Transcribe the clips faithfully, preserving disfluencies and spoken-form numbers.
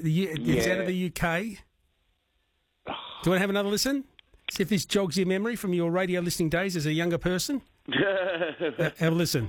The, U- it's Yeah. out of the U K. Do you want to have another listen? See if this jogs your memory from your radio listening days as a younger person. uh, have a listen.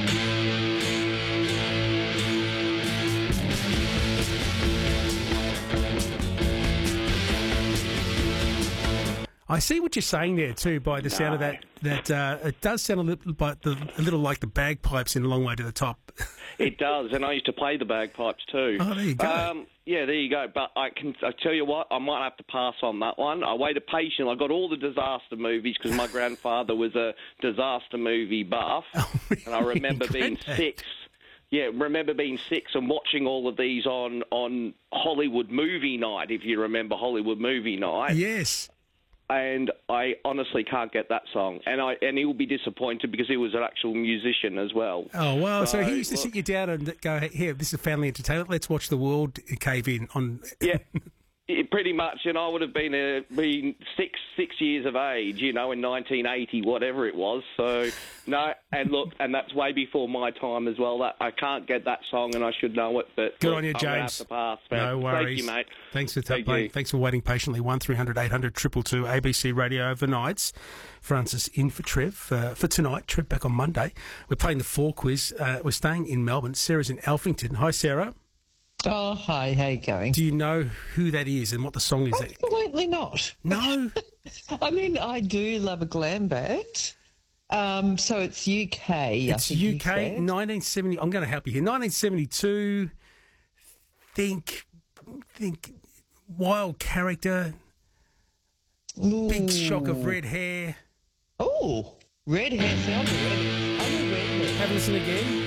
I see what you're saying there too. By the sound of that, that uh, it does sound a little, but the, a little like the bagpipes in A Long Way to the Top. It does, and I used to play the bagpipes too. Oh, there you go. Um, yeah, there you go. But I can I tell you what, I might have to pass on that one. I waited patiently. I got all the disaster movies because my grandfather was a disaster movie buff, Oh, really? and I remember being Granddad. six. Yeah, remember being six and watching all of these on on Hollywood Movie Night. If you remember Hollywood Movie Night. Yes. And I honestly can't get that song, and I and he'll be disappointed because he was an actual musician as well. Oh, well, so, So, he used to look- sit you down and go, here, this is family entertainment, let's watch the world cave in on... Yeah, it, pretty much. And I would have been uh, been six six years of age, you know, in nineteen eighty, whatever it was. So no, and look, and that's way before my time as well. That I can't get that song, and I should know it. But Good look, on you, I'm gonna James. have to pass, man. No worries. Thank you, mate. Thanks for Thank playing. you. Thanks for waiting patiently. One three hundred eight hundred two two two A B C Radio overnights. Francis in for Trev uh, for tonight. Trev back on Monday. We're playing the four quiz. Uh, we're staying in Melbourne. Sarah's in Alphington. Hi, Sarah. Oh, hi, how you going? Do you know who that is and what the song is? Absolutely not. No. I mean, I do love a glam band. Um, so it's U K. I It's think you U K, said. nineteen seventy. I'm going to help you here. nineteen seventy-two. Think, think, wild character. Big shock of red hair. Oh, red hair. See, I'm a red, I'm a redhead. Have a listen again.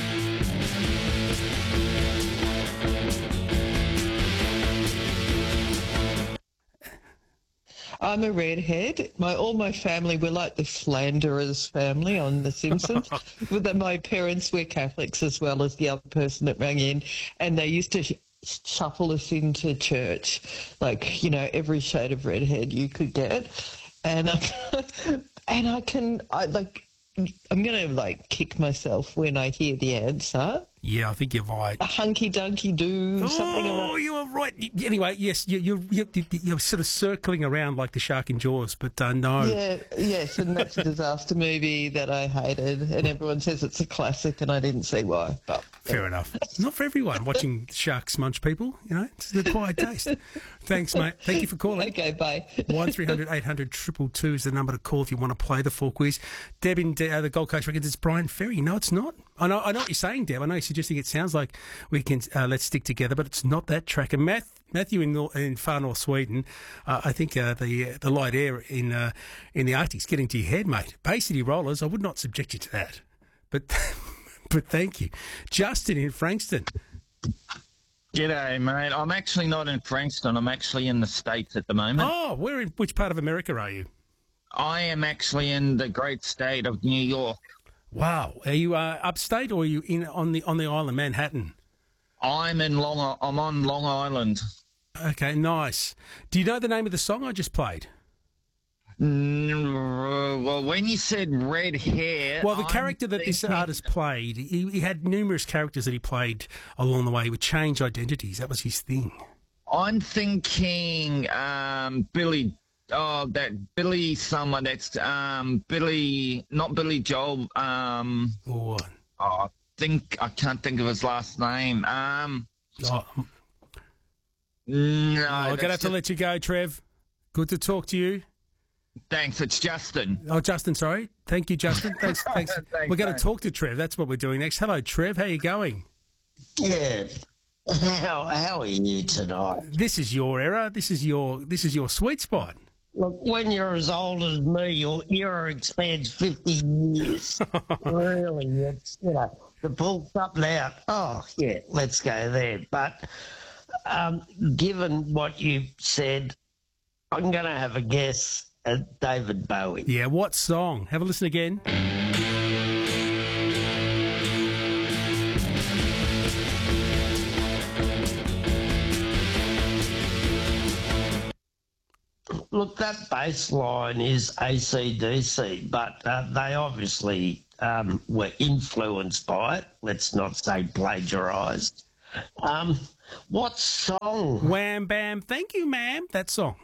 I'm a redhead. My all my family were like the Flanderers family on The Simpsons. But then my parents were Catholics as well as the other person that rang in, and they used to sh- shuffle us into church, like you know every shade of redhead you could get, and uh, and I can I like I'm gonna like kick myself when I hear the answer. Yeah, I think you're right. A hunky dunky do something. Oh, Like, you were right. Anyway, yes, you, you, you, you, you're sort of circling around like the shark in Jaws, but uh, no. yeah, yes, and that's a disaster movie that I hated, and everyone says it's a classic, and I didn't see why. But Fair enough. Not for everyone watching sharks munch people, you know. It's an acquired taste. Thanks, mate. Thank you for calling. okay, bye. one three hundred eight hundred two two two is the number to call if you want to play the four quiz. Deb in uh, the Gold Coast reckons it's Brian Ferry. No, it's not. I know I know what you're saying, Deb. I know you're suggesting it sounds like we can uh, Let's Stick Together, but it's not that track. And Math, Matthew in, Nor- in far north Sweden, uh, I think uh, the uh, the light air in uh, in the Arctic's getting to your head, mate. Bay City Rollers, I would not subject you to that. But but thank you. Justin in Frankston. G'day, mate. I'm actually not in Frankston. I'm actually in the States at the moment. Oh, where in which part of America are you? I am actually in the great state of New York. Wow. Are you uh, upstate or are you in on the on the island, Manhattan? I'm in Long. I'm on Long Island. Okay, nice. Do you know the name of the song I just played? Mm, Well, when you said red hair, Well, the I'm character that this thinking- artist played, he, he had numerous characters that he played along the way. He would change identities. That was his thing. I'm thinking um, Billy. Oh, that Billy someone. That's um, Billy, not Billy Joel. Um, Or, oh, I think I can't think of his last name. Um, oh, no, I'm going to have that's to just- let you go, Trev. Good to talk to you. Thanks, it's Justin. Oh, Justin, sorry. Thank you, Justin. Thanks. thanks. Thanks, We're going to mate. talk to Trev. That's what we're doing next. Hello, Trev. How you going? Yeah. How, how are you tonight? This is your era. This is your this is your sweet spot. Look, when you're as old as me, your era expands fifty years. Really, it's, you know, to pull something out, oh, yeah, let's go there. But um, given what you said, I'm going to have a guess at David Bowie. Yeah, what song? Have a listen again. Look, that bass line is A C D C, but uh, they obviously um, were influenced by it. Let's not say plagiarised. Um, What song? Wham Bam, thank you, ma'am. That song.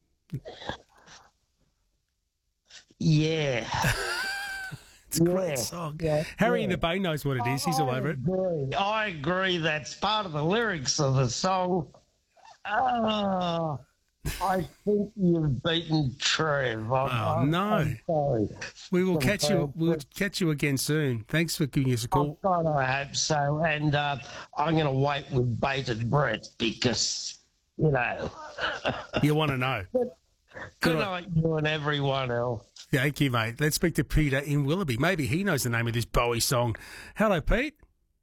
Yeah. It's a great Yeah, song. yeah, Harry yeah. in the Bay knows what it is. He's all over it. agree. I agree. That's part of the lyrics of the song. Oh, I think you've beaten Trev. I'm, Oh, I'm, no. I'm sorry. We will I'm catch sorry. you. We'll catch you again soon. Thanks for giving us a Oh, call. God, I hope so. And uh, I'm going to wait with bated breath because, you know. You want to know? Good on- night, you and everyone else. Thank you, mate. Let's speak to Peter in Willoughby. Maybe he knows the name of this Bowie song. Hello, Pete.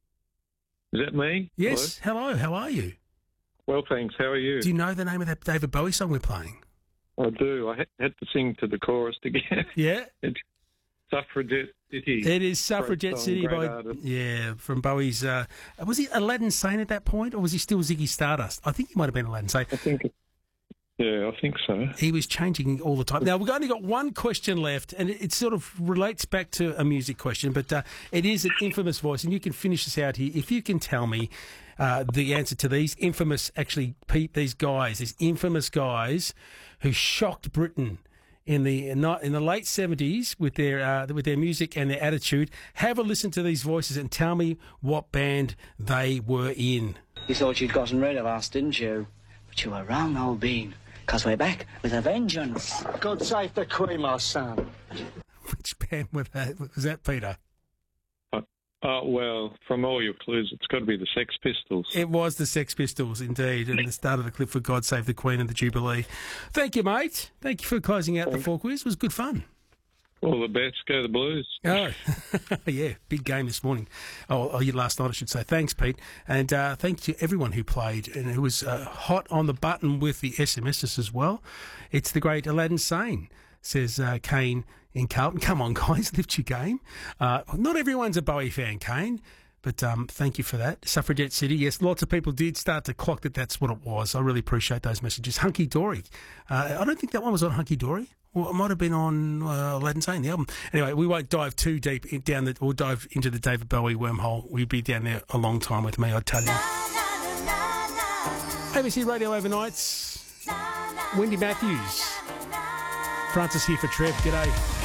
Is that me? Yes. Hello. How are you? Well, thanks. How are you? Do you know the name of that David Bowie song we're playing? I do. I had, had to sing to the chorus to get Yeah. it. Suffragette City. It is Suffragette song, City great by artist. yeah from Bowie's. Uh, was he Aladdin Sane at that point, or was he still Ziggy Stardust? I think he might have been Aladdin Sane. I think. It, yeah, I think so. He was changing all the time. Now, we've only got one question left, and it, it sort of relates back to a music question, but uh, it is an infamous voice, and you can finish this out here. If you can tell me uh, the answer to these infamous, actually, Pete, these guys, these infamous guys who shocked Britain in the in the late seventies with their uh, with their music and their attitude. Have a listen to these voices and tell me what band they were in. You thought you'd gotten rid of us, didn't you? But you were wrong, old bean. Because we're back with a vengeance. God save the Queen, my son. Which band was that, was that Peter? Uh, uh, well, from all your clues, it's got to be the Sex Pistols. It was the Sex Pistols, indeed, and the start of the clip for God Save the Queen and the Jubilee. Thank you, mate. Thank you for closing out the four quiz. It was good fun. All the best. Go the Blues. Oh, yeah, big game this morning. Oh, oh, yeah, last night, I should say. Thanks, Pete. And uh, thanks to everyone who played and who was uh, hot on the button with the S M Ses as well. It's the great Aladdin Sane, says uh, Kane in Carlton. Come on, guys, lift your game. Uh, not everyone's a Bowie fan, Kane. But um, thank you for that. Suffragette City, yes, lots of people did start to clock that that's what it was. I really appreciate those messages. Hunky Dory. Uh, I don't think that one was on Hunky Dory. Well, it might have been on uh, Aladdin Sane, the album. Anyway, we won't dive too deep in, down the, or dive into the David Bowie wormhole. We'd be down there a long time with me, I'd tell you. A B C Radio Overnights. Wendy Matthews. Francis here for Trev. G'day.